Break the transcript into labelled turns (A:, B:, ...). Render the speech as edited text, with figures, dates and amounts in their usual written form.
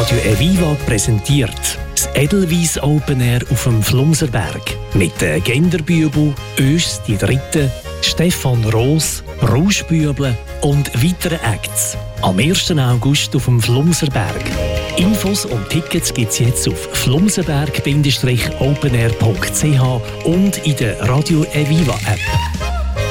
A: Radio Eviva präsentiert das Edelweiss Open Air auf dem Flumserberg mit den Genderbübel, Ös die Dritte, Stefan Roos, Rauschbüble und weiteren Acts. Am 1. August auf dem Flumserberg. Infos und Tickets gibt es jetzt auf flumserberg-openair.ch und in der Radio Eviva App.